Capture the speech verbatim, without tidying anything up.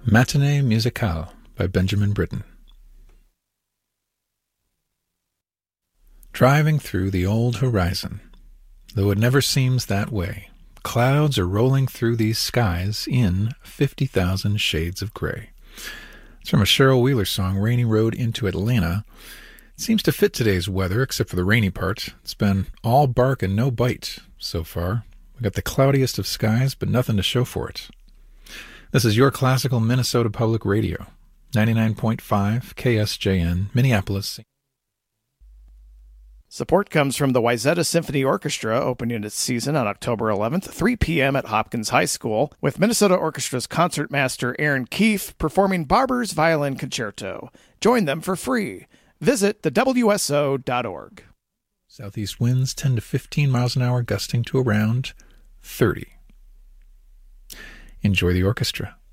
Matinée Musicale by Benjamin Britten. Driving through the old horizon, though it never seems that way, clouds are rolling through these skies in fifty thousand shades of gray. It's from a Cheryl Wheeler song, Rainy Road into Atlanta. It seems to fit today's weather, except for the rainy part. It's been all bark and no bite so far. We got the cloudiest of skies, but nothing to show for it. This is your classical Minnesota Public Radio, ninety-nine point five K S J N, Minneapolis. Support comes from the Wayzata Symphony Orchestra, opening its season on October eleventh, three p.m. at Hopkins High School, with Minnesota Orchestra's concertmaster Aaron Keefe performing Barber's Violin Concerto. Join them for free. Visit the W S O dot org. Southeast winds ten to fifteen miles an hour, gusting to around thirty. Enjoy the orchestra.